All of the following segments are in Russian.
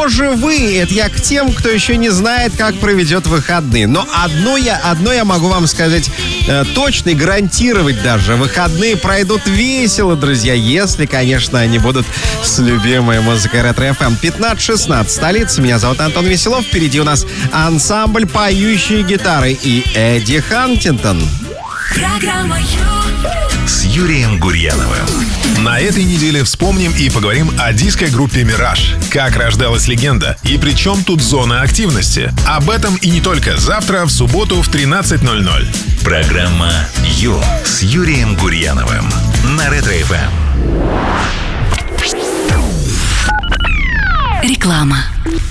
кто же вы? Это я к тем, кто еще не знает, как проведет выходные. Но одно я могу вам сказать точно и гарантировать даже. Выходные пройдут весело, друзья, если, конечно, они будут с любимой музыкой Ретро-ФМ. 15-16, столица. Меня зовут Антон Веселов. Впереди у нас ансамбль «Поющие гитары» и Эдди Хантингтон. Программа с Юрием Гурьяновым. На этой неделе вспомним и поговорим о диско-группе «Мираж». Как рождалась легенда и при чем тут зона активности. Об этом и не только. Завтра, в субботу, в 13:00. Программа «Ю» с Юрием Гурьяновым на Ретро-ФМ. Реклама.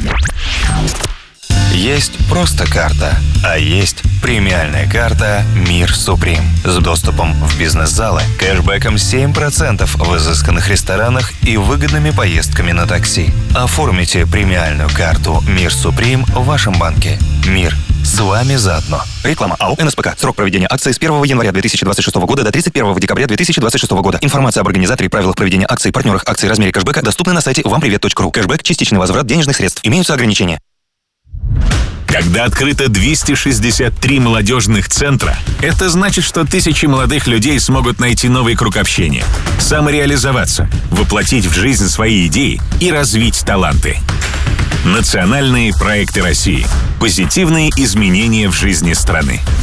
Есть просто карта, а есть премиальная карта «Мир Суприм» с доступом в бизнес-залы, кэшбэком 7% в изысканных ресторанах и выгодными поездками на такси. Оформите премиальную карту «Мир Суприм» в вашем банке. Мир с вами заодно. Реклама АО «НСПК». Срок проведения акции с 1 января 2026 года до 31 декабря 2026 года. Информация об организаторе и правилах проведения акций, партнерах акций и размере кэшбэка доступны на сайте вампривет.ру. Кэшбэк – частичный возврат денежных средств. Имеются ограничения. Когда открыто 263 молодежных центра, это значит, что тысячи молодых людей смогут найти новый круг общения, самореализоваться, воплотить в жизнь свои идеи и развить таланты. Национальные проекты России. Позитивные изменения в жизни страны.